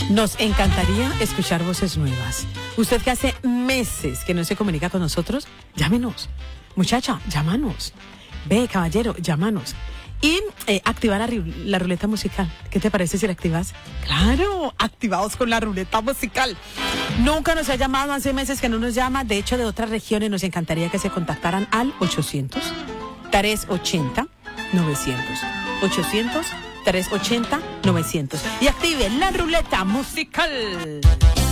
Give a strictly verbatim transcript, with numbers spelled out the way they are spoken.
Nos encantaría escuchar voces nuevas. Usted que hace meses que no se comunica con nosotros, llámenos. Muchacha, llámanos. Ve, caballero, llámanos. Y eh, activar la, la ruleta musical. ¿Qué te parece si la activas? Claro, activados con la ruleta musical. Nunca nos ha llamado, hace meses que no nos llama. De hecho, de otras regiones nos encantaría que se contactaran al ochocientos, trescientos ochenta, novecientos. ochocientos, trescientos ochenta, novecientos. Y active la ruleta musical.